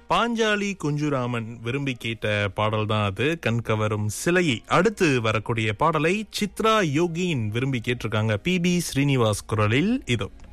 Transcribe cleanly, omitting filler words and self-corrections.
பாஞ்சாலி குஞ்சுராமன் விரும்பி கேட்ட பாடல் தான் அது, கண்கவரும் சிலையை. அடுத்து வரக்கூடிய பாடலை சித்ரா யோகின் விரும்பி கேட்டிருக்காங்க, PB ஸ்ரீனிவாஸ் குரலில். இதோ